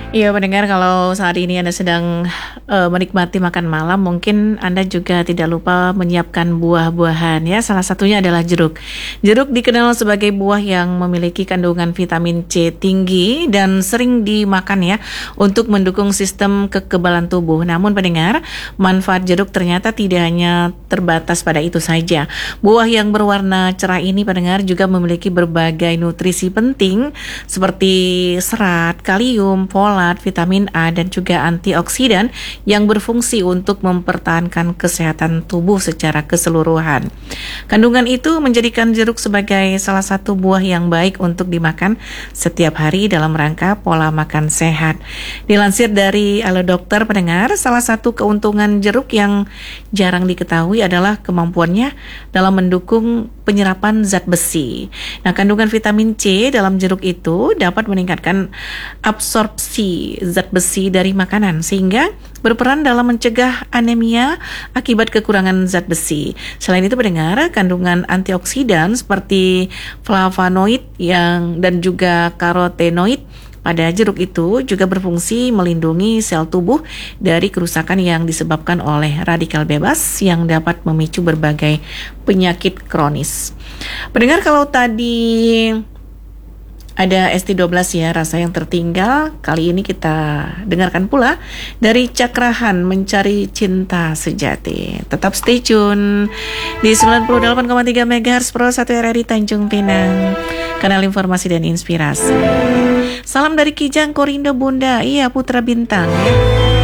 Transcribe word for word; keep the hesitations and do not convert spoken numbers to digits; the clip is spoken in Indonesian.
Iya pendengar, kalau saat ini Anda sedang uh, menikmati makan malam, mungkin Anda juga tidak lupa menyiapkan buah-buahan ya. Salah satunya adalah jeruk. Jeruk dikenal sebagai buah yang memiliki kandungan vitamin C tinggi dan sering dimakan ya untuk mendukung sistem kekebalan tubuh. Namun pendengar, manfaat jeruk ternyata tidak hanya terbatas pada itu saja. Buah yang berwarna cerah ini pendengar juga memiliki berbagai nutrisi penting seperti serat, kalium, folat, vitamin A dan juga antioksidan yang berfungsi untuk mempertahankan kesehatan tubuh secara keseluruhan. Kandungan itu menjadikan jeruk sebagai salah satu buah yang baik untuk dimakan setiap hari dalam rangka pola makan sehat. Dilansir dari Halo Dokter pendengar, salah satu keuntungan jeruk yang jarang diketahui adalah kemampuannya dalam mendukung penyerapan zat besi. Nah, kandungan vitamin C dalam jeruk itu dapat meningkatkan absorpsi zat besi dari makanan sehingga berperan dalam mencegah anemia akibat kekurangan zat besi. Selain itu pendengar, kandungan antioksidan seperti flavonoid yang dan juga karotenoid pada jeruk itu juga berfungsi melindungi sel tubuh dari kerusakan yang disebabkan oleh radikal bebas yang dapat memicu berbagai penyakit kronis. Pendengar, kalau tadi ada S T dua belas ya, rasa yang tertinggal. Kali ini kita dengarkan pula dari Cakrahan, Mencari Cinta Sejati. Tetap stay tune di sembilan puluh delapan koma tiga megahertz Pro satu R R I Tanjung Pinang, kanal informasi dan inspirasi. Salam dari Kijang Korindo Bunda, iya Putra Bintang ya.